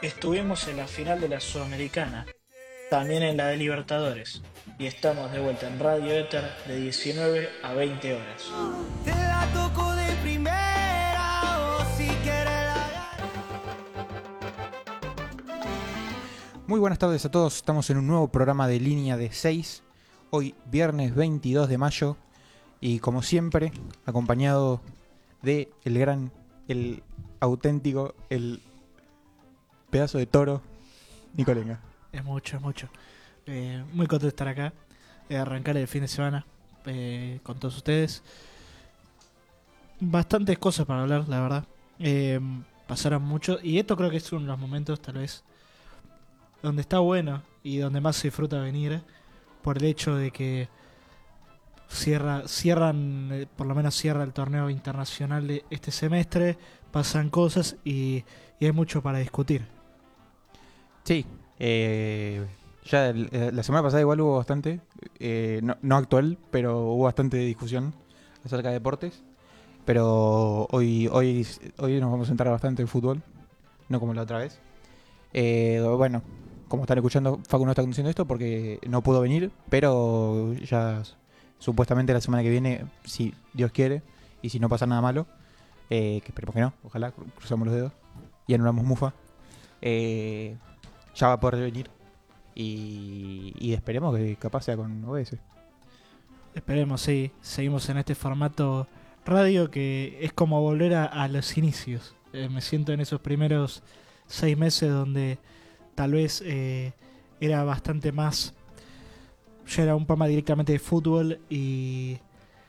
Estuvimos en la final de la Sudamericana, también en la de Libertadores, y estamos de vuelta en Radio Éter de 19 a 20 horas. Te la toco de primera o si quieres Muy buenas tardes a todos, estamos en un nuevo programa de Línea de 6, hoy viernes 22 de mayo, y como siempre, acompañado de el gran, el auténtico, el pedazo de toro, Nicolenga. Es mucho. Muy contento de estar acá, de arrancar el fin de semana con todos ustedes. Bastantes cosas para hablar, la verdad. Pasaron mucho, y esto creo que es uno de los momentos, tal vez, donde está bueno y donde más se disfruta venir, por el hecho de que cierran, por lo menos cierra el torneo internacional de este semestre, pasan cosas y hay mucho para discutir. Sí, ya la semana pasada igual hubo bastante, no actual, pero hubo bastante discusión acerca de deportes. Pero hoy nos vamos a centrar bastante en fútbol, no como la otra vez. Bueno, como están escuchando, Facu no está conduciendo esto porque no pudo venir, pero ya supuestamente la semana que viene, si Dios quiere, y si no pasa nada malo, que esperemos que no, ojalá, cruzamos los dedos y anulamos Mufa, ya va a poder venir y esperemos que capaz sea con OBS. Esperemos, sí. Seguimos en este formato radio que es como volver a los inicios. Me siento en esos primeros 6 meses donde tal vez era bastante más... Ya era un programa directamente de fútbol y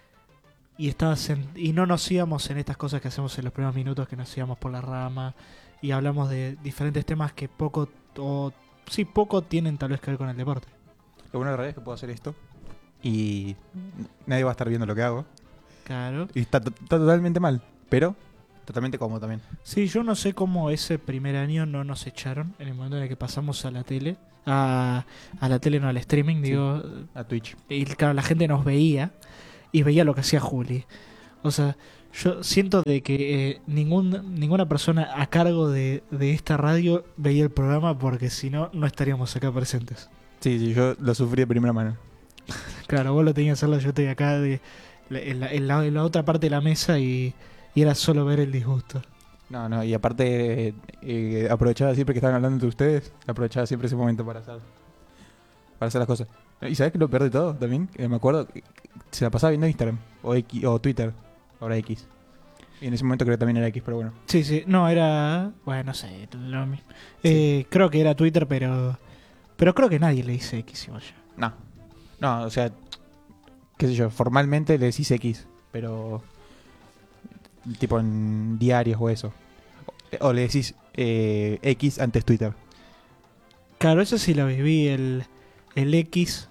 no nos íbamos en estas cosas que hacemos en los primeros minutos, que nos íbamos por la rama y hablamos de diferentes temas que poco tienen tal vez que ver con el deporte. Lo bueno de la realidad es que puedo hacer esto y nadie va a estar viendo lo que hago. Claro. Y está totalmente mal, pero totalmente cómodo también. Sí, yo no sé cómo ese primer año no nos echaron en el momento en el que pasamos a la tele. A la tele, no, al streaming, digo. A Twitch. Y claro, la gente nos veía y veía lo que hacía Juli. O sea, yo siento de que ninguna persona a cargo de esta radio veía el programa, porque si no, no estaríamos acá presentes. Sí, yo lo sufrí de primera mano. Claro, vos lo tenías que hacerlo, yo estoy acá en la otra parte de la mesa y era solo ver el disgusto. No, y aparte aprovechaba siempre que estaban hablando entre ustedes, aprovechaba siempre ese momento para hacer las cosas. ¿Y sabes que lo peor de todo también? Me acuerdo que se la pasaba viendo Instagram o Twitter, ahora X. Y en ese momento creo que también era X, pero bueno. Sí, no, era... Bueno, no sé, lo mismo. Sí. Creo que era Twitter, pero creo que nadie le dice X igual ya. No, o sea, qué sé yo, formalmente le decís X, pero tipo en diarios o eso. O le decís X antes Twitter. Claro, eso sí lo viví, el X,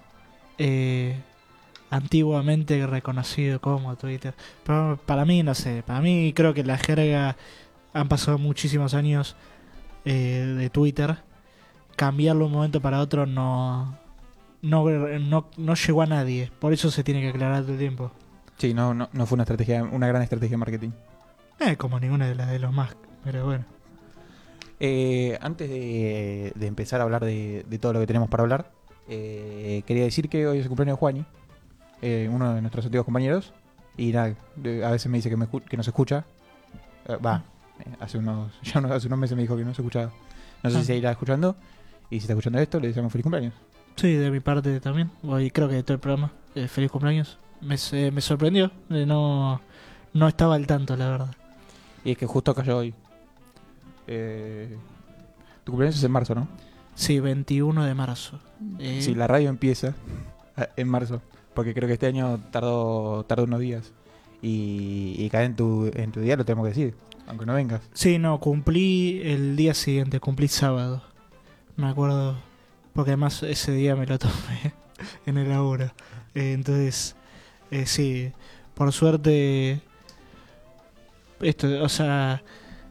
antiguamente reconocido como Twitter. Pero para mí, no sé, para mí creo que la jerga, han pasado muchísimos años de Twitter. Cambiarlo de un momento para otro no llegó a nadie. Por eso se tiene que aclarar todo el tiempo. Sí, no fue una gran estrategia de marketing. Como ninguna de las de los más, pero bueno. Antes de empezar a hablar de todo lo que tenemos para hablar, quería decir que hoy es el cumpleaños de Juani, uno de nuestros antiguos compañeros. Y nada, a veces me dice que no se escucha. Hace unos meses me dijo que no se escuchaba. No sé si se irá escuchando. Y si está escuchando esto, le deseamos feliz cumpleaños. Sí, de mi parte también. Hoy creo que de todo el programa. Feliz cumpleaños. Me sorprendió. No estaba al tanto, la verdad. Y es que justo cayó hoy. Tu cumpleaños es en marzo, ¿no? Sí, 21 de marzo. Sí, la radio empieza en marzo. Porque creo que este año tardó unos días. Y cae en tu día, lo tenemos que decir. Aunque no vengas. Sí, no, cumplí el día siguiente. Cumplí sábado. Me acuerdo. Porque además ese día me lo tomé en el laburo. Entonces, sí, por suerte, esto, o sea,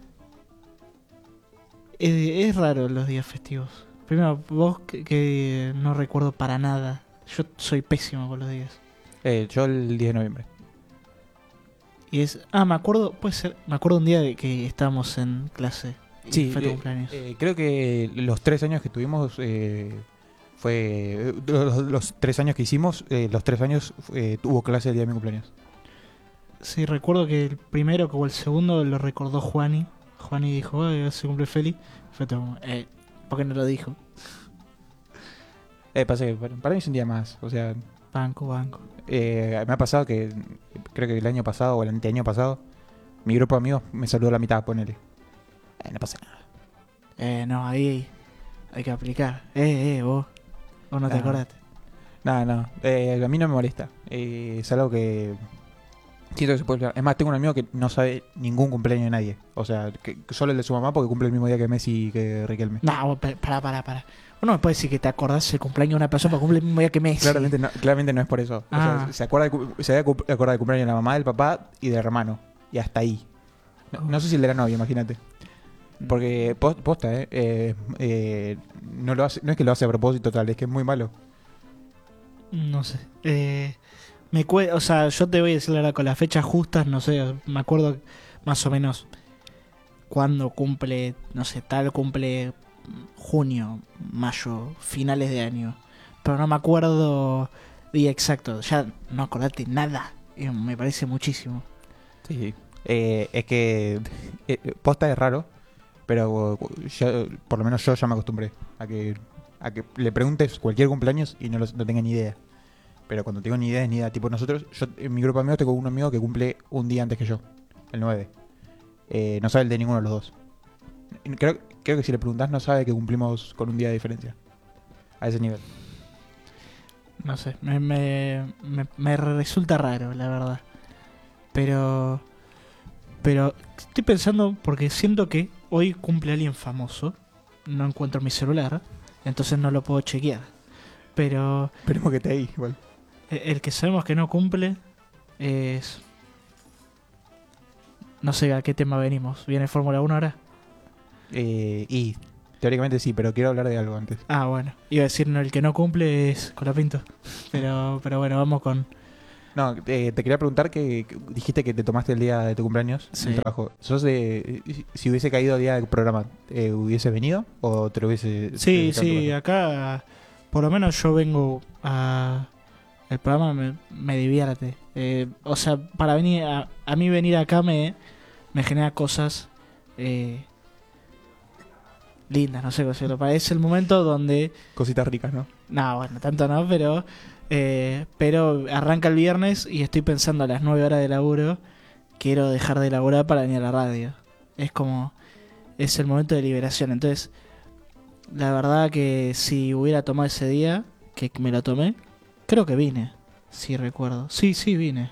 es raro los días festivos. Primero, vos que no recuerdo para nada. Yo soy pésimo con los días. Yo el 10 de noviembre. Y es... me acuerdo, puede ser, me acuerdo un día de que estábamos en clase y Sí, fue tu cumpleaños. creo que los 3 años que tuvimos los 3 años que hicimos, los 3 años tuvo clase el día de mi cumpleaños. Sí, recuerdo que el primero o el segundo lo recordó Juani. Juani dijo, "Ay, se cumple Feli". Fue todo, ¿por qué no lo dijo? Pasa que para mí es un día más. O sea, Banco. me ha pasado que creo que el año pasado o el anteaño pasado, mi grupo de amigos me saludó a la mitad, ponele. No pasa nada. No, ahí hay que aplicar. Vos no te No. acordaste. No, a mí no me molesta. Es algo que siento que se puede hablar. Es más, tengo un amigo que no sabe ningún cumpleaños de nadie. O sea, que solo el de su mamá porque cumple el mismo día que Messi y que Riquelme. No, para. Uno me puede decir que te acordás el cumpleaños de una persona porque cumple el mismo día que Messi. Claramente no es por eso. O sea, se acuerda del cumpleaños de la mamá, del papá y del hermano. Y hasta ahí. No sé si el de la novia, imagínate. Porque posta, no lo hace, no es que lo hace a propósito tal, es que es muy malo. No sé. O sea, yo te voy a decir la verdad, con las fechas justas, no sé, me acuerdo más o menos cuando cumple, no sé, tal cumple junio, mayo, finales de año. Pero no me acuerdo día exacto, ya no acordate nada. Me parece muchísimo. Sí. Es que posta es raro, pero por lo menos yo ya me acostumbré a que le preguntes cualquier cumpleaños y no tenga ni idea. Pero cuando tengo ni idea, tipo nosotros, yo en mi grupo de amigos tengo un amigo que cumple un día antes que yo, el 9. No sabe el de ninguno de los dos. Creo que si le preguntás no sabe que cumplimos con un día de diferencia. A ese nivel. No sé, me resulta raro, la verdad. Pero estoy pensando, porque siento que hoy cumple alguien famoso. No encuentro mi celular, entonces no lo puedo chequear. Pero Esperemos que esté ahí, igual. el que sabemos que no cumple es... No sé a qué tema venimos. ¿Viene Fórmula 1 ahora? Y teóricamente sí, pero quiero hablar de algo antes. Ah, bueno. Iba a decir, no, el que no cumple es Colapinto. Pero bueno, vamos con... No, te quería preguntar que dijiste que te tomaste el día de tu cumpleaños Sí. en el trabajo. Si hubiese caído el día del programa, ¿hubieses venido o te lo hubiese... Sí, acá por lo menos yo vengo a... El programa me divierte. O sea, para venir a mí venir acá me genera cosas lindas, no sé cómo decirlo. Es el momento donde... Cositas ricas, ¿no? No, bueno, tanto no, pero arranca el viernes y estoy pensando a las 9 horas de laburo. Quiero dejar de laburar para venir a la radio. Es como... Es el momento de liberación. Entonces, la verdad que si hubiera tomado ese día, que me lo tomé, creo que vine, si recuerdo. Sí, vine.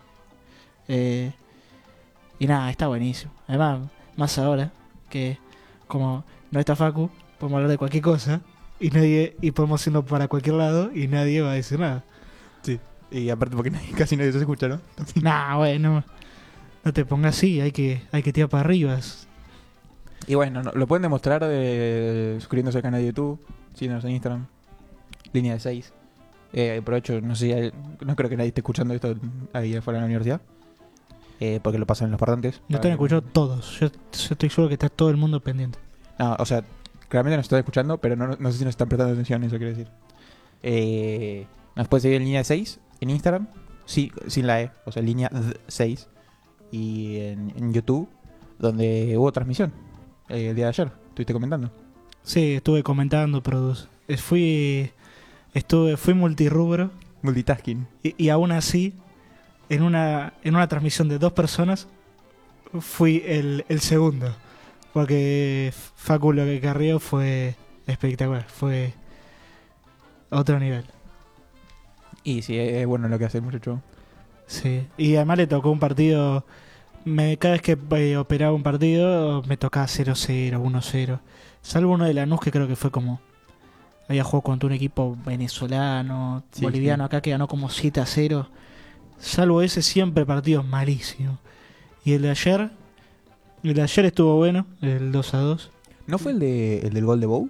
Y nada, está buenísimo. Además, más ahora que como no está Facu, podemos hablar de cualquier cosa y podemos irnos para cualquier lado y nadie va a decir nada. Sí. Y aparte porque casi nadie se escucha, ¿no? Nah, bueno, no te pongas así, hay que tirar para arriba. Y bueno, lo pueden demostrar suscribiéndose al canal de YouTube, siguiéndonos en Instagram, línea de 6. Aprovecho, no sé, no creo que nadie esté escuchando esto ahí afuera de la universidad. Porque lo pasan en los parlantes. Lo están escuchando todos. Yo estoy seguro que está todo el mundo pendiente. No, o sea, claramente nos están escuchando, pero no sé si nos están prestando atención, eso quiere decir. Nos puede seguir en línea de 6 en Instagram, sí, sin la E, o sea, línea 6. Y en YouTube, donde hubo transmisión el día de ayer, estuviste comentando. Sí, estuve comentando, fui multirrubro Multitasking. y aún así, en una transmisión de 2 personas, fui el segundo. Porque Facu lo que carrió fue espectacular, fue otro nivel. Y sí, es bueno lo que hace el muchacho. Sí, y además le tocó un partido. Cada vez que operaba un partido, me tocaba 0-0, 1-0. Salvo uno de Lanús que creo que fue como. Había jugado contra un equipo venezolano, Sí, boliviano, sí. acá que ganó como 7-0. Salvo ese, siempre partidos malísimos. Y el de ayer estuvo bueno, el 2-2. ¿No fue el del gol de Bow?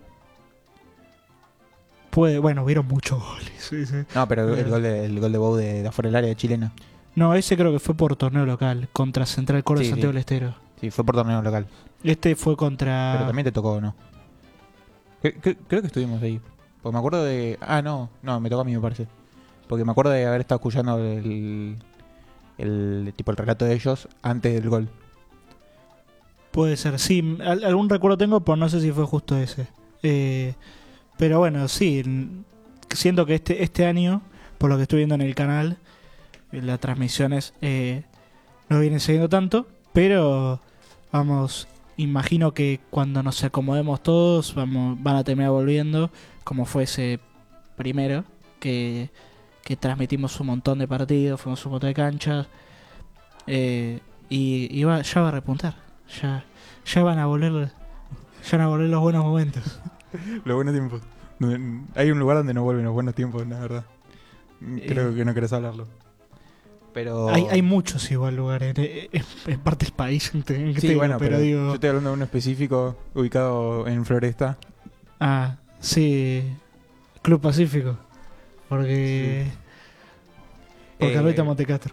Bueno, hubieron muchos goles. Sí. No, pero el gol de Bow de afuera del área de chilena. No, ese creo que fue por torneo local, contra Central Córdoba y Sí, Santiago sí. del Estero. Sí, fue por torneo local. Este fue Pero contra... también te tocó, ¿no? Creo que estuvimos ahí. Porque me acuerdo de... Ah, no, me tocó a mí, me parece. Porque me acuerdo de haber estado escuchando el tipo el relato de ellos antes del gol. Puede ser, sí. Algún recuerdo tengo, pero no sé si fue justo ese. Pero bueno, sí. Siento que este año, por lo que estoy viendo en el canal, las transmisiones no vienen siguiendo tanto. Pero, vamos, imagino que cuando nos acomodemos todos, van a terminar volviendo, como fue ese primero, que transmitimos un montón de partidos, fuimos un montón de canchas, ya va a repuntar. Ya van a volver los buenos momentos. Los buenos tiempos. Hay un lugar donde no vuelven los buenos tiempos, la verdad. Creo que no querés hablarlo. Pero... Hay muchos igual lugares en parte del país. Sí, bueno, pero digo... yo estoy hablando de uno específico ubicado en Floresta. Ah, sí. Club Pacífico. Porque ahorita Montecastro.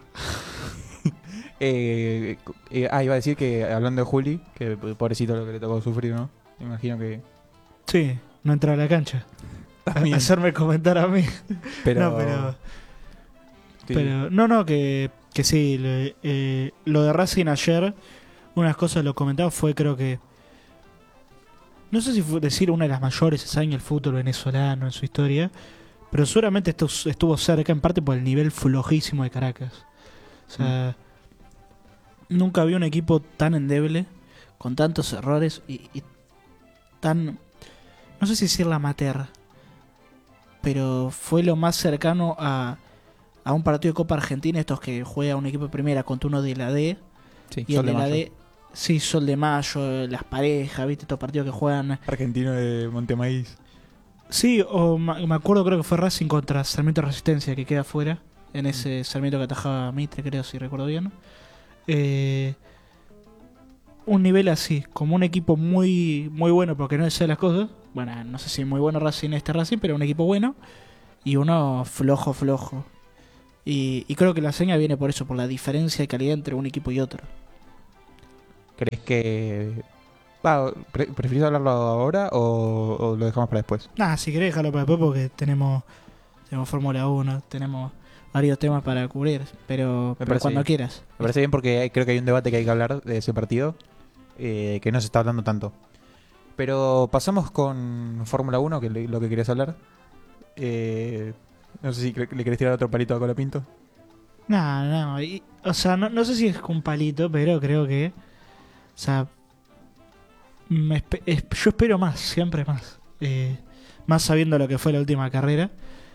Iba a decir que hablando de Juli, que pobrecito lo que le tocó sufrir, ¿no? Me imagino que... Sí, no entrar a la cancha. También. Hacerme comentar a mí. Pero... No, Sí. pero no, que sí. Lo de Racing ayer, unas cosas lo comentaba fue, creo que... No sé si fue decir una de las mayores hazañas del fútbol venezolano en su historia, pero seguramente estuvo cerca en parte por el nivel flojísimo de Caracas. O sea, nunca vi un equipo tan endeble, con tantos errores y tan... No sé si decirla amateur, pero fue lo más cercano a un partido de Copa Argentina, estos que juega un equipo de primera contra uno de la D. Sí, Y el de la D, sí, Sol de Mayo, las parejas, ¿viste? Estos partidos que juegan. Argentino de Montemaíz. Sí, o me acuerdo, creo que fue Racing contra Sarmiento Resistencia, que queda afuera. En ese Sarmiento que atajaba Mitre, creo, si recuerdo bien. Un nivel así, como un equipo muy muy bueno, porque no sé las cosas. Bueno, no sé si muy bueno Racing pero un equipo bueno. Y uno flojo. Y creo que la seña viene por eso, por la diferencia de calidad entre un equipo y otro. ¿Crees que... ¿Preferís hablarlo ahora o lo dejamos para después? Nada, si querés dejarlo para después porque tenemos Fórmula 1, tenemos varios temas para cubrir, pero cuando bien. quieras. Me parece bien porque creo que hay un debate que hay que hablar de ese partido que no se está hablando tanto. Pero pasamos con Fórmula 1, que lo que querías hablar. No sé si le querés tirar otro palito a Colapinto. No, o sea, no sé si es un palito, pero creo que, o sea, yo espero más, siempre más. Más sabiendo lo que fue la última carrera.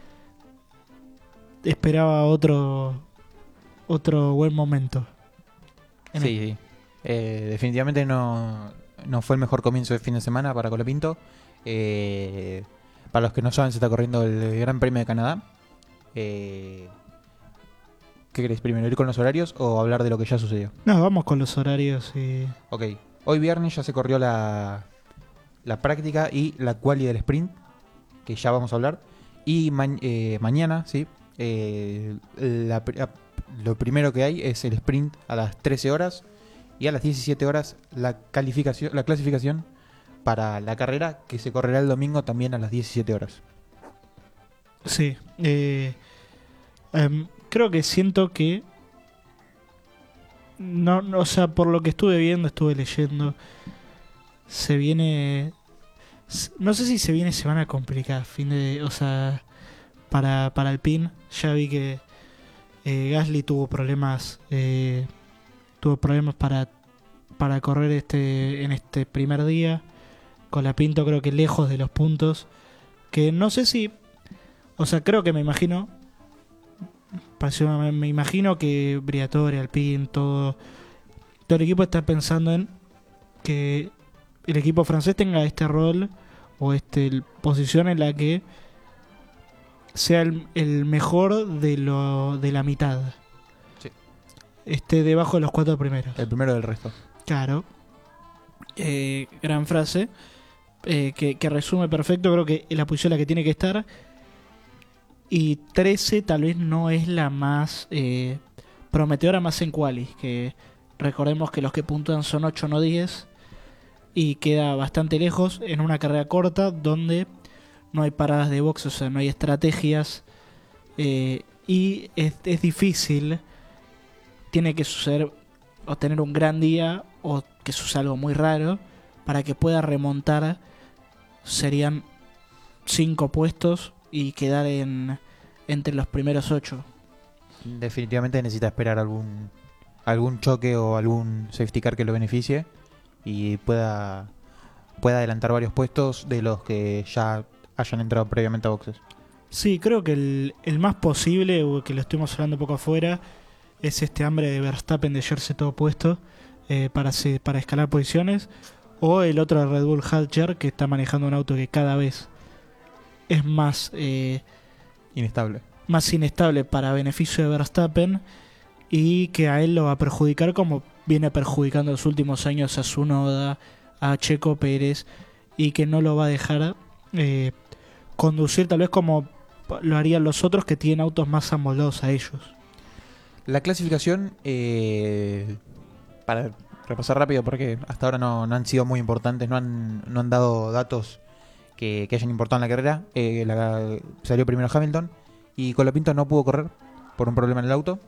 Esperaba otro buen momento. Sí. Definitivamente no fue el mejor comienzo de fin de semana para Colapinto. Para los que no saben, se está corriendo el Gran Premio de Canadá. ¿Qué querés primero, ir con los horarios o hablar de lo que ya sucedió? No, vamos con los horarios y... Ok, hoy viernes ya se corrió la práctica y la quali del sprint, que ya vamos a hablar. Y mañana, sí, lo primero que hay es el sprint a las 13 horas y a las 17 horas la clasificación para la carrera, que se correrá el domingo también a las 17 horas. Sí, creo que siento que no, o sea, por lo que estuve viendo, estuve leyendo, se viene, no sé si se viene semana complicada, o sea, para Alpine. Ya vi que Gasly tuvo problemas para correr en este primer día. Colapinto creo que lejos de los puntos, que no sé si, o sea, creo que me imagino que Briatore, Alpine, todo el equipo está pensando en que el equipo francés tenga este rol o posición en la que sea el mejor de la mitad. Sí. Esté debajo de los 4 primeros. El primero del resto. Claro. Gran frase. Que resume perfecto, creo que es la posición en la que tiene que estar. Y 13 tal vez no es la más prometedora, más en qualis, que Recordemos que los que puntúan son 8, no 10, y queda bastante lejos en una carrera corta donde no hay paradas de box, o sea, no hay estrategias, y es difícil. Tiene que suceder o tener un gran día o que suceda algo muy raro para que pueda remontar. Serían 5 puestos y quedar entre los primeros 8. Definitivamente necesita esperar algún choque o algún safety car que lo beneficie y pueda adelantar varios puestos de los que ya hayan entrado previamente a boxes. Sí, creo que el más posible, o que lo estuvimos hablando un poco afuera, es este hambre de Verstappen de llevarse todo puesto para escalar posiciones, o el otro de Red Bull Hadjar, que está manejando un auto que cada vez es más inestable para beneficio de Verstappen, y que a él lo va a perjudicar como viene perjudicando los últimos años a Tsunoda, a Checo Pérez, y que no lo va a dejar conducir tal vez como lo harían los otros que tienen autos más amoldados a ellos. La clasificación, para repasar rápido porque hasta ahora no han sido muy importantes, no han dado datos que hayan importado en la carrera. Salió primero Hamilton y Colapinto no pudo correr por un problema en el auto.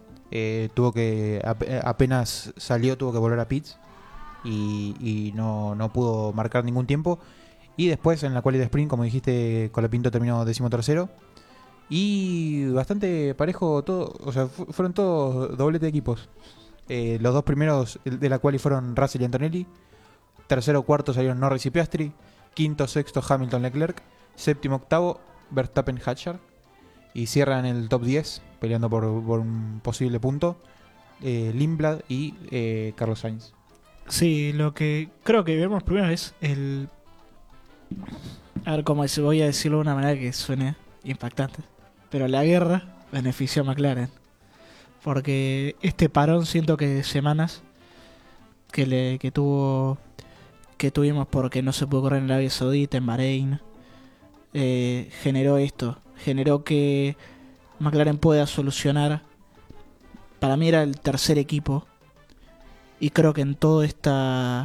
Apenas salió tuvo que volver a pits y no pudo marcar ningún tiempo. Y después en la quali de sprint, como dijiste, Colapinto terminó 13º. Y bastante parejo todo, o sea, fueron todos doblete de equipos. Los dos primeros de la quali fueron Russell y Antonelli. Tercero, cuarto salieron Norris y Piastri. Quinto, sexto, Hamilton, Leclerc. Séptimo, octavo, Verstappen, Hadjar. Y cierran el top 10, peleando por un posible punto, Lindblad y Carlos Sainz. Sí, lo que creo que vemos primero es a ver cómo voy a decirlo de una manera que suene impactante. Pero la guerra benefició a McLaren. Porque este parón, siento que de semanas que tuvimos porque no se pudo correr en Arabia Saudita, en Bahrein, generó esto. Generó que McLaren pueda solucionar. Para mí era el tercer equipo. Y creo que en toda esta